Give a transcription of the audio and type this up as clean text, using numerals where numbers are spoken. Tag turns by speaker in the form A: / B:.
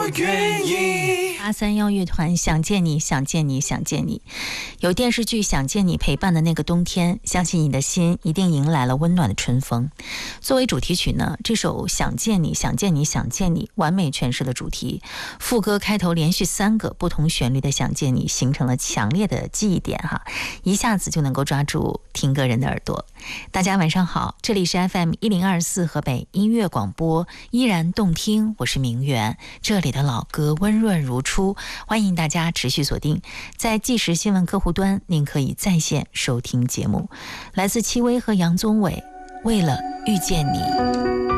A: 愿意。
B: 831乐团想见你，想见你，想见你。有电视剧《想见你》陪伴的那个冬天，相信你的心一定迎来了温暖的春风。作为主题曲呢，这首《想见你，想见你，想见你》完美诠释了主题。副歌开头连续3个不同旋律的想见你，形成了强烈的记忆点哈，一下子就能够抓住听歌人的耳朵。大家晚上好，这里是 FM1024河北音乐广播，依然动听，我是明媛，这里的老歌温润如初，欢迎大家持续锁定在即时新闻客户端，您可以在线收听节目。来自戚薇和杨宗纬，为了遇见你。